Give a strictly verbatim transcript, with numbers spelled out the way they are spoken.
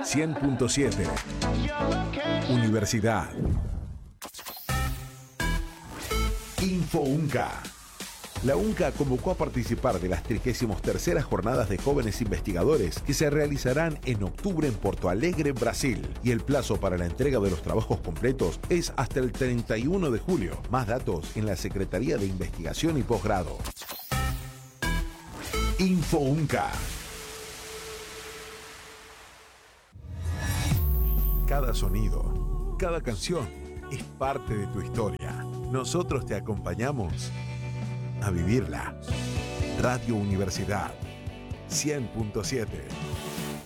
cien punto siete. Universidad. Info UNCA. La UNCA convocó a participar de las trigésima tercera Jornadas de Jóvenes Investigadores que se realizarán en octubre en Porto Alegre, Brasil. Y el plazo para la entrega de los trabajos completos es hasta el treinta y uno de julio. Más datos en la Secretaría de Investigación y Posgrado. Info UNCA. Cada sonido, cada canción es parte de tu historia. Nosotros te acompañamos a vivirla. Radio Universidad cien punto siete.